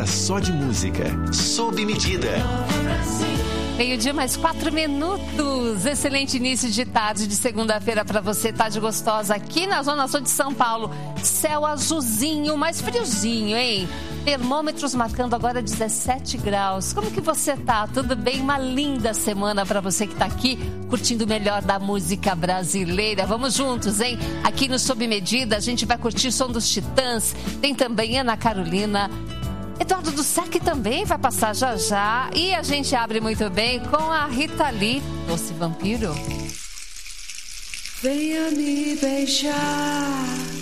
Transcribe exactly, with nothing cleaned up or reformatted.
hora só de música. Sob medida. Meio-dia mais quatro minutos. Excelente início de tarde de segunda-feira para você. Tarde gostosa aqui na Zona Sul de São Paulo. Céu azulzinho, mais friozinho, hein? Termômetros marcando agora dezessete graus. Como que você tá? Tudo bem? Uma linda semana para você que tá aqui curtindo o melhor da música brasileira. Vamos juntos, hein? Aqui no Sob Medida a gente vai curtir o som dos Titãs. Tem também Ana Carolina. Eduardo do Sec também vai passar já já. E a gente abre muito bem com a Rita Lee, Doce Vampiro. Venha me beijar.